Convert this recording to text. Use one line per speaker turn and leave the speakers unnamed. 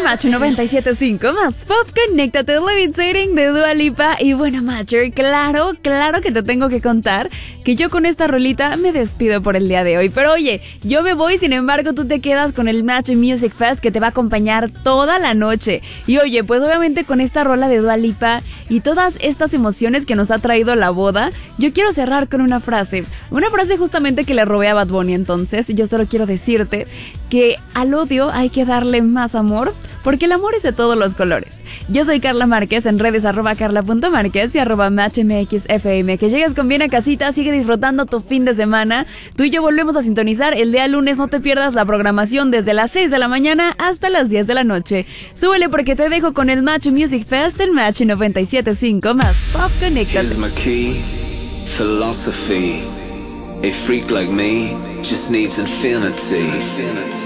Match 97.5 más pop, conéctate, Levitating de Dua Lipa. Y bueno, Matcher, claro que te tengo que contar que yo con esta rolita me despido por el día de hoy. Pero oye, yo me voy, sin embargo tú te quedas con el Match Music Fest que te va a acompañar toda la noche. Y oye, pues obviamente con esta rola de Dua Lipa y todas estas emociones que nos ha traído la boda, yo quiero cerrar con una frase justamente que le robé a Bad Bunny. Entonces yo solo quiero decirte que al odio hay que darle más amor, porque el amor es de todos los colores. Yo soy Carla Márquez, en redes @carla.márquez y @matchmxfm. Que llegues con bien a casita, sigue disfrutando tu fin de semana. Tú y yo volvemos a sintonizar el día lunes. No te pierdas la programación desde las 6 de la mañana hasta las 10 de la noche. Súbele porque te dejo con el Match Music Fest en Match 97.5 más Pop Connected.
Here's my key, philosophy. A freak like me just needs infinity.